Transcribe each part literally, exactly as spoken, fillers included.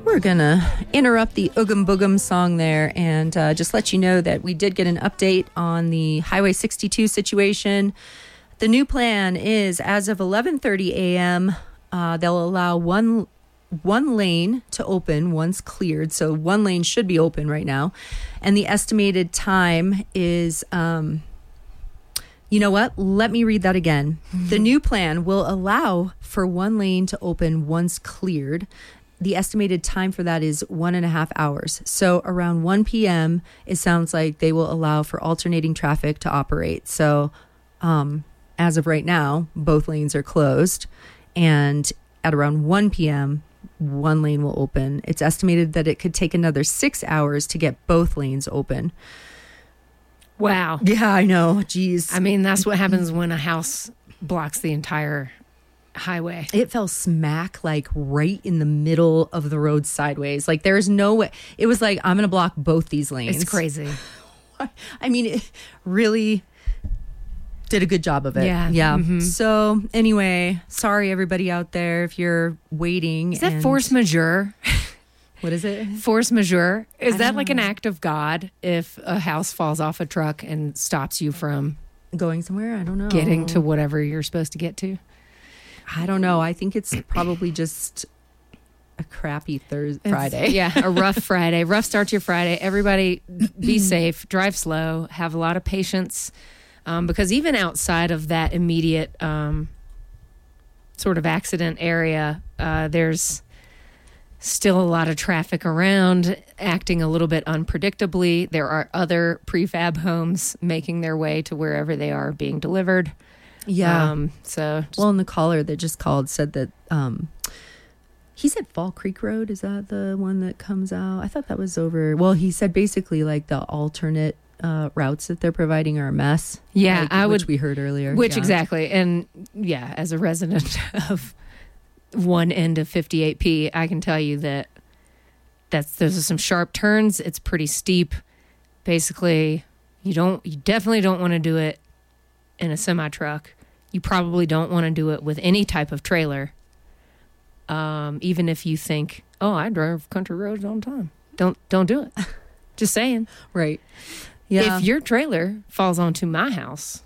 we're going to interrupt the Oogum Boogum song there and uh, just let you know that we did get an update on the Highway sixty-two situation. The new plan is, as of eleven thirty a.m., uh, they'll allow one one lane to open once cleared. So one lane should be open right now. And the estimated time is, um, you know what? Let me read that again. Mm-hmm. The new plan will allow for one lane to open once cleared. The estimated time for that is one and a half hours. So around one p.m., it sounds like they will allow for alternating traffic to operate. So um, as of right now, both lanes are closed. And at around one p.m., one lane will open. It's estimated that it could take another six hours to get both lanes open. Wow. Yeah, I know. Jeez. I mean, that's what happens when a house blocks the entire highway. It fell smack like right in the middle of the road sideways. Like there's no way. It was like, I'm going to block both these lanes. It's crazy. I mean, it really did a good job of it. Yeah. Yeah. Mm-hmm. So anyway, sorry everybody out there if you're waiting. Is that and force majeure? What is it? Force majeure. Is I that don't like know. an act of God if a house falls off a truck and stops you from Going somewhere? I don't know. getting to whatever you're supposed to get to? I don't know. I think it's probably just a crappy Thursday, Friday. It's- yeah, a rough Friday. Rough start to your Friday. Everybody be safe, drive slow, have a lot of patience. Um, because even outside of that immediate um, sort of accident area, uh, there's still a lot of traffic around, acting a little bit unpredictably. There are other prefab homes making their way to wherever they are being delivered. Yeah. Um, so, just, Well, and the caller that just called said that um, he said Fall Creek Road. Is that the one that comes out? I thought that was over. Well, he said basically like the alternate uh, routes that they're providing are a mess. yeah, like, I which would. we heard earlier. Which Yeah. exactly. And yeah, as a resident of one end of fifty-eight P, I can tell you that that's those are some sharp turns. It's pretty steep. Basically, you don't you definitely don't want to do it in a semi truck. You probably don't want to do it with any type of trailer. Um, even if you think, oh, I drive country roads all the time. Don't don't do it. Just saying. Right. Yeah. If your trailer falls onto my house,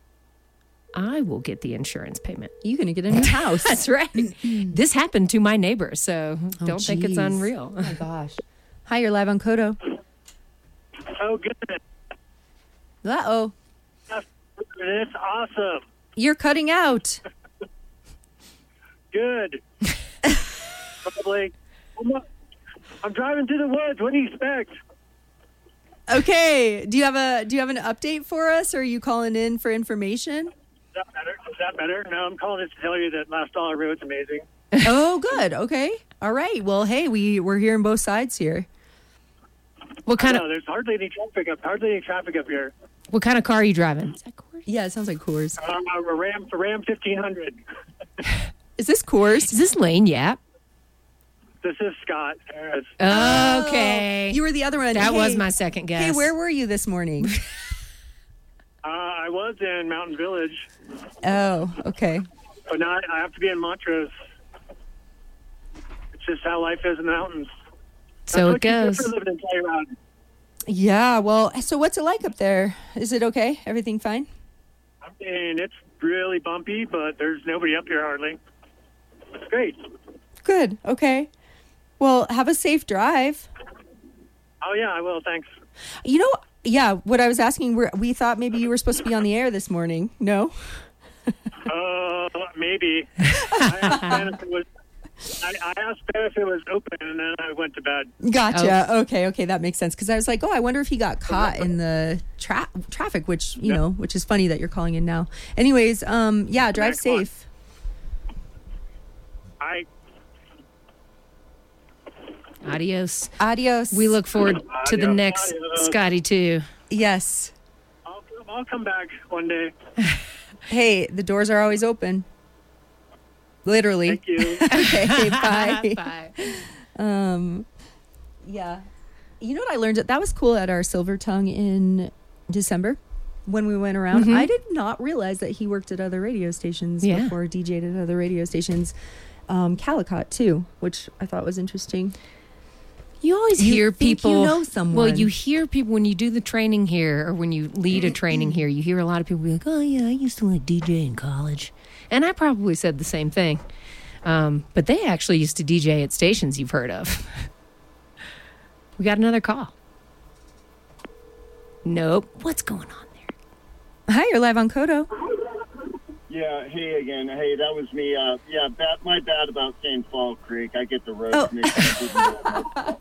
I will get the insurance payment. You're going to get a new house. That's right. This happened to my neighbor, so Oh, don't think it's geez. unreal. Oh, my gosh. Hi, you're live on Kodo. Oh, good. Uh-oh. It's awesome. You're cutting out. Good. Probably. I'm, I'm driving through the woods. What do you expect? Okay. Do you have a do you have an update for us, or are you calling in for information? Is that better? Is that better? No, I'm calling to tell you that Last Dollar Road's amazing. Oh, good. Okay. All right. Well, hey, we we're hearing both sides here. What kind no, of there's hardly any traffic up. Hardly any traffic up here. what kind of car are you driving? Yeah, it sounds like Coors. Uh, a Ram, a Ram fifteen hundred. Is this Coors? Is this Lane Yap? This is Scott Harris. Okay. You were the other one. that Hey, was my second guess. Hey, where were you this morning? Uh, I was in Mountain Village, Oh, okay. but now I have to be in Montrose. It's just how life is in the mountains. So it That's what goes. you get for living in Telluride. Yeah, well, so what's it like up there? Is it okay? Everything fine? I mean, it's really bumpy, but there's nobody up here hardly. It's great. Good. Okay. Well, have a safe drive. Oh, yeah, I will. Thanks. You know, yeah, what I was asking, we we thought maybe you were supposed to be on the air this morning. No? Uh, maybe. I asked Ben if it was. I, I asked Ben if it was open, and then I went to bed. Gotcha. Okay, okay, that makes sense. Because I was like, oh, I wonder if he got caught in the tra- traffic, which, you Yeah. know, which is funny that you're calling in now. Anyways, um, yeah, drive Yeah, come on. safe. I Adios. Adios. We look forward to the Adios. next Adios. Scotty too. Yes. I'll, I'll come back one day. Hey, the doors are always open. Literally. Thank you. Okay, bye. Bye. Um, yeah. You know what I learned? That was cool at our Silver Tongue in December when we went around. Mhm. I did not realize that he worked at other radio stations Yeah. before, D J'd at other radio stations. Um, Calicot, too, which I thought was interesting. You always You hear think people. you know someone. Well, you hear people when you do the training here, or when you lead a training here. You hear a lot of people be like, "Oh yeah, I used to like D J in college," and I probably said the same thing. Um, but they actually used to D J at stations you've heard of. We got another call. Nope. What's going on there? Hi, you're live on Kodo. Yeah, hey again. Hey, that was me. Uh, yeah, bad, my bad about saying Fall Creek. I get the road Oh. mixed up.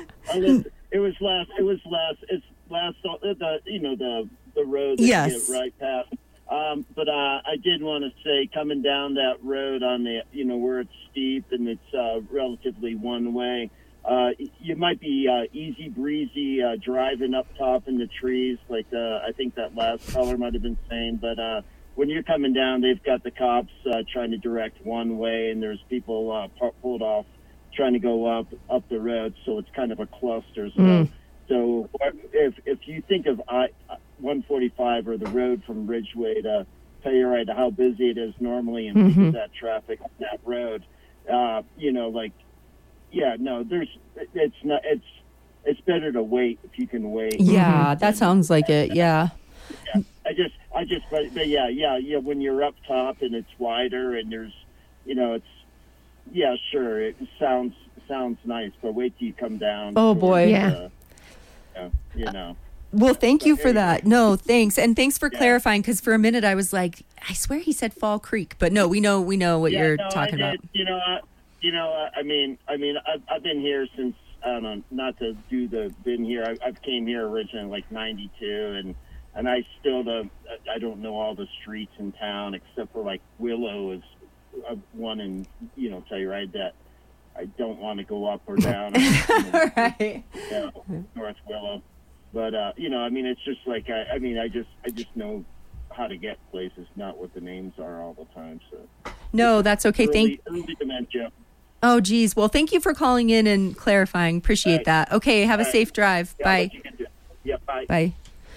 I lived, it was last. It was last. It's last. uh, The you know the the road that Yes. you get right past. Um, but uh, I did want to say, coming down that road on the you know where it's steep and it's uh, relatively one way. Uh, you might be uh, easy breezy uh, driving up top in the trees, like uh, I think that last caller might have been saying, but. Uh, When you're coming down, they've got the cops uh, trying to direct one way, and there's people uh, pu- pulled off trying to go up up the road. So it's kind of a cluster. So, Mm. so if if you think of I one forty-five or the road from Ridgeway to Telluride, how busy it is normally, and Mhm. because of that traffic on that road, uh, you know, like yeah, no, there's it's not it's it's better to wait if you can wait. Yeah, that sounds like it. Yeah. Yeah, I just, I just, but, but yeah, yeah, yeah. When you're up top and it's wider and there's, you know, it's, yeah, sure, it sounds sounds nice, but wait till you come down. Oh, towards, boy. Yeah. uh, yeah, you know. Well, thank you But for anyway. that. No, thanks. And thanks for Yeah. clarifying, because for a minute I was like, I swear he said Fall Creek. But no, we know we know what yeah, you're no, talking I about. did, you know, I, you know, I, I mean, I mean, I've, I've been here since I don't know, not to do the been here. I, I've came here originally in like ninety-two, and. And I still don't, I don't know all the streets in town except for like Willow is uh, one in, you know, Telluride that I don't want to go up or down. you know, Right. you know, North Willow. But, uh, you know, I mean, it's just like, I, I mean, I just, I just know how to get places, not what the names are all the time. So No, that's okay. Thank. early, early dementia. Oh, geez. Well, thank you for calling in and clarifying. Appreciate Right. that. Okay. Have a Right. safe drive. Yeah, Bye. but you can do- Yeah, bye. Bye.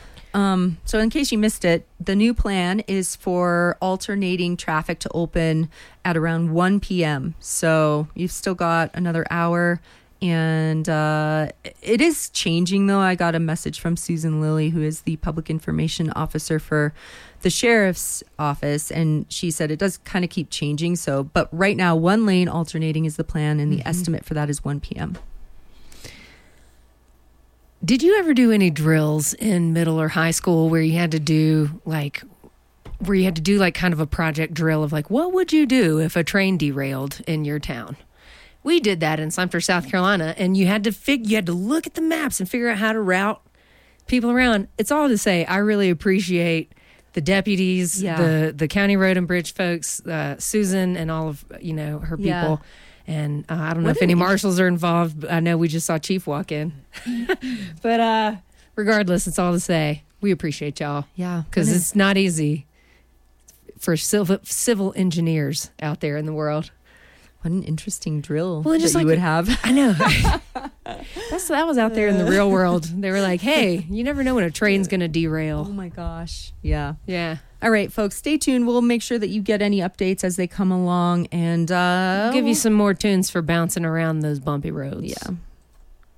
Um, so in case you missed it, the new plan is for alternating traffic to open at around one p.m. So you've still got another hour. And uh, it is changing, though. I got a message from Susan Lilly, who is the public information officer for the sheriff's office. And she said it does kind of keep changing. So, but right now, one lane alternating is the plan. And the estimate for that is one p.m. Did you ever do any drills in middle or high school where you had to do like, where you had to do like kind of a project drill of like, what would you do if a train derailed in your town? We did that in Sumter, South Carolina, and you had to fig, you had to look at the maps and figure out how to route people around. It's all to say, I really appreciate the deputies, Yeah. the the county road and bridge folks, uh, Susan and all of you know her people. Yeah. And uh, I don't know What if an any int- marshals are involved. I know we just saw Chief walk in. But uh, regardless, it's all to say, we appreciate y'all. Yeah. Because What an- it's not easy for civil, civil engineers out there in the world. What an interesting drill Well, just that you like- would have. I know. That's that was out there in the real world. They were like, hey, you never know when a train's going to Oh derail. my gosh. Yeah. Yeah. All right, folks, stay tuned. We'll make sure that you get any updates as they come along. And uh, Give you some more tunes for bouncing around those bumpy roads. Yeah.